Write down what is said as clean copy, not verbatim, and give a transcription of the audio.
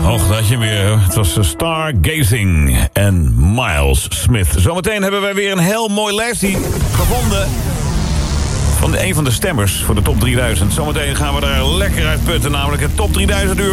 Och, dat je weer. Het was Stargazing en Miles Smith. Zometeen hebben wij weer een heel mooi lijstje gevonden van een van de stemmers voor de top 3000. Zometeen gaan we daar lekker uit putten, namelijk het top 3000 uur